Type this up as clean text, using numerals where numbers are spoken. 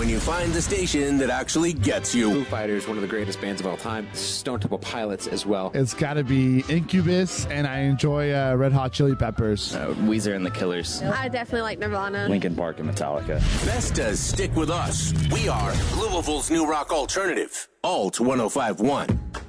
when you find the station that actually gets you. Foo Fighters, one of the greatest bands of all time. Stone Temple Pilots as well. It's got to be Incubus, and I enjoy Red Hot Chili Peppers. Weezer and the Killers. I definitely like Nirvana. Linkin Park and Metallica. Festas stick with us. We are Louisville's new rock alternative. Alt 105.1.